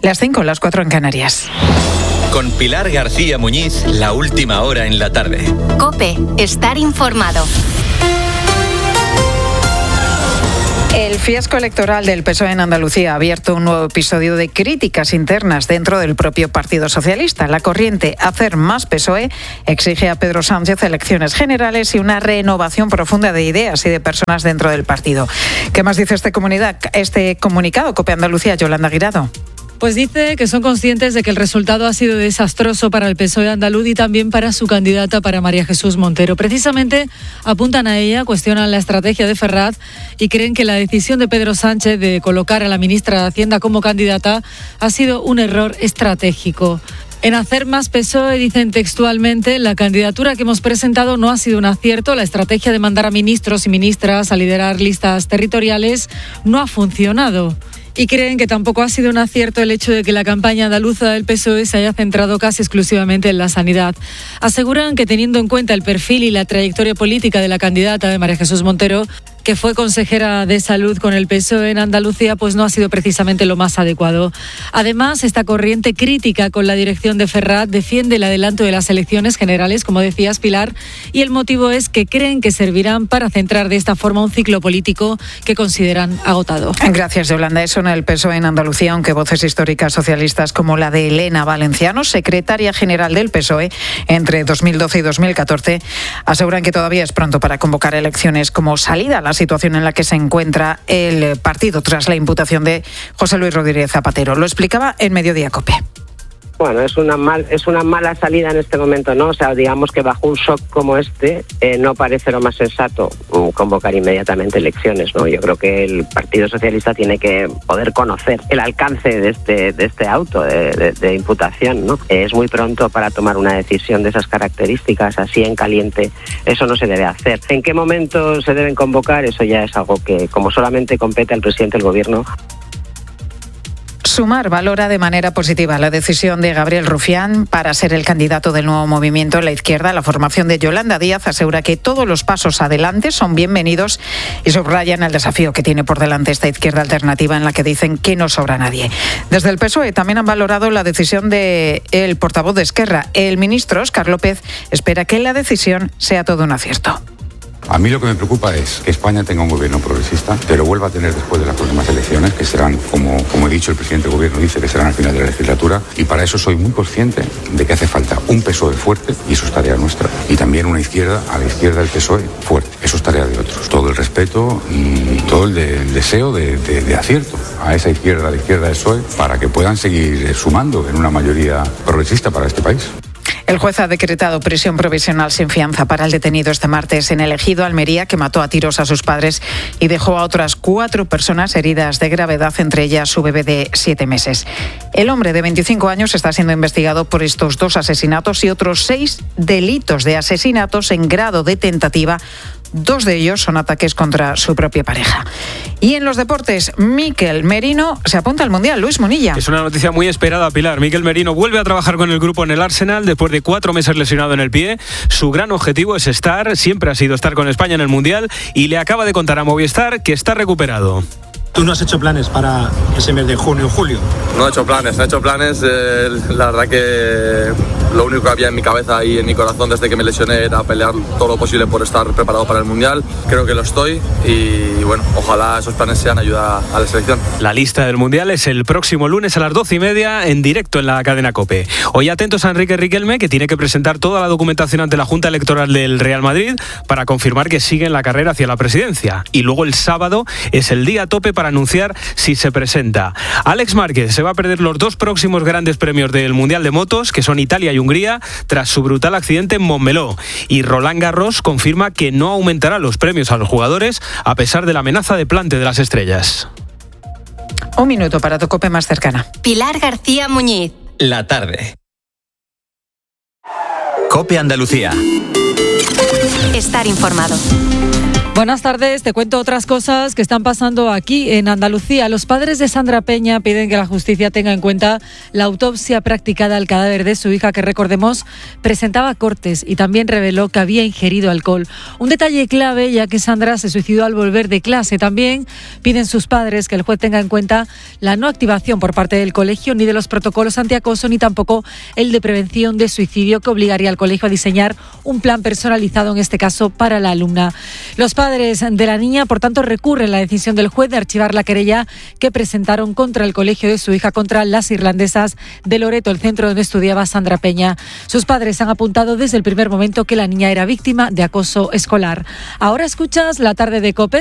Las 5, las 4 en Canarias. Con Pilar García Muñiz, la última hora en la tarde. COPE, estar informado. El fiasco electoral del PSOE en Andalucía ha abierto un nuevo episodio de críticas internas dentro del propio Partido Socialista. La corriente Hacer Más PSOE exige a Pedro Sánchez elecciones generales y una renovación profunda de ideas y de personas dentro del partido. ¿Qué más dice este comunicado? COPE Andalucía, Yolanda Guirado. Pues dice que son conscientes de que el resultado ha sido desastroso para el PSOE andaluz y también para su candidata, para María Jesús Montero. Precisamente apuntan a ella, cuestionan la estrategia de Ferraz y creen que la decisión de Pedro Sánchez de colocar a la ministra de Hacienda como candidata ha sido un error estratégico. En Hacer Más PSOE dicen textualmente: la candidatura que hemos presentado no ha sido un acierto, la estrategia de mandar a ministros y ministras a liderar listas territoriales no ha funcionado. Y creen que tampoco ha sido un acierto el hecho de que la campaña andaluza del PSOE se haya centrado casi exclusivamente en la sanidad. Aseguran que, teniendo en cuenta el perfil y la trayectoria política de la candidata de María Jesús Montero, que fue consejera de salud con el PSOE en Andalucía, pues no ha sido precisamente lo más adecuado. Además, esta corriente crítica con la dirección de Ferraz defiende el adelanto de las elecciones generales, como decías, Pilar, y el motivo es que creen que servirán para centrar de esta forma un ciclo político que consideran agotado. Gracias, Yolanda. Eso en el PSOE en Andalucía, aunque voces históricas socialistas como la de Elena Valenciano, secretaria general del PSOE entre 2012 y 2014, aseguran que todavía es pronto para convocar elecciones como salida a la situación en la que se encuentra el partido tras la imputación de José Luis Rodríguez Zapatero. Lo explicaba en Mediodía COPE. Bueno, es una mala salida en este momento, ¿no? O sea, digamos que bajo un shock como este no parece lo más sensato convocar inmediatamente elecciones, ¿no? Yo creo que el Partido Socialista tiene que poder conocer el alcance de este auto de imputación, ¿no? Es muy pronto para tomar una decisión de esas características, así en caliente. Eso no se debe hacer. ¿En qué momento se deben convocar? Eso ya es algo que, como solamente compete al presidente del Gobierno. Sumar valora de manera positiva la decisión de Gabriel Rufián para ser el candidato del nuevo movimiento en la izquierda. La formación de Yolanda Díaz asegura que todos los pasos adelante son bienvenidos y subrayan el desafío que tiene por delante esta izquierda alternativa en la que dicen que no sobra nadie. Desde el PSOE también han valorado la decisión del portavoz de Esquerra. El ministro Óscar López espera que la decisión sea todo un acierto. A mí lo que me preocupa es que España tenga un gobierno progresista, pero vuelva a tener después de las próximas elecciones, que serán, como he dicho, el presidente del gobierno dice que serán al final de la legislatura, y para eso soy muy consciente de que hace falta un PSOE fuerte, y eso es tarea nuestra, y también una izquierda, a la izquierda del PSOE, fuerte. Eso es tarea de otros. Todo el respeto y todo el deseo de acierto a esa izquierda, la izquierda del PSOE, para que puedan seguir sumando en una mayoría progresista para este país. El juez ha decretado prisión provisional sin fianza para el detenido este martes en el Ejido, Almería, que mató a tiros a sus padres y dejó a otras 4 personas heridas de gravedad, entre ellas su bebé de 7 meses. El hombre de 25 años está siendo investigado por estos 2 asesinatos y otros 6 delitos de asesinatos en grado de tentativa. 2 de ellos son ataques contra su propia pareja. Y en los deportes, Mikel Merino se apunta al Mundial. Luis Munilla. Es una noticia muy esperada, Pilar. Mikel Merino vuelve a trabajar con el grupo en el Arsenal después de 4 meses lesionado en el pie. Su gran objetivo es siempre ha sido estar con España en el Mundial, y le acaba de contar a Movistar que está recuperado. ¿Tú no has hecho planes para ese mes de junio o julio? No he hecho planes. La verdad que lo único que había en mi cabeza y en mi corazón desde que me lesioné era pelear todo lo posible por estar preparado para el Mundial. Creo que lo estoy y bueno, ojalá esos planes sean ayuda a la selección. La lista del Mundial es el próximo lunes a las 12:30 en directo en la cadena COPE. Hoy atentos a Enrique Riquelme, que tiene que presentar toda la documentación ante la Junta Electoral del Real Madrid para confirmar que sigue en la carrera hacia la presidencia. Y luego el sábado es el día tope para anunciar si se presenta. Alex Márquez se va a perder los 2 próximos grandes premios del Mundial de Motos, que son Italia y Hungría, tras su brutal accidente en Montmeló. Y Roland Garros confirma que no aumentará los premios a los jugadores a pesar de la amenaza de plante de las estrellas. 1 minuto para tu COPE más cercana. Pilar García Muñiz. La tarde. COPE Andalucía. Estar informado. Buenas tardes, te cuento otras cosas que están pasando aquí en Andalucía. Los padres de Sandra Peña piden que la justicia tenga en cuenta la autopsia practicada al cadáver de su hija, que recordemos presentaba cortes y también reveló que había ingerido alcohol. Un detalle clave, ya que Sandra se suicidó al volver de clase. También piden sus padres que el juez tenga en cuenta la no activación por parte del colegio ni de los protocolos antiacoso, ni tampoco el de prevención de suicidio, que obligaría al colegio a diseñar un plan personalizado, en este caso para la alumna. Los padres de la niña, por tanto, recurren la decisión del juez de archivar la querella que presentaron contra el colegio de su hija, contra las irlandesas de Loreto, el centro donde estudiaba Sandra Peña. Sus padres han apuntado desde el primer momento que la niña era víctima de acoso escolar. Ahora escuchas La Tarde de COPE.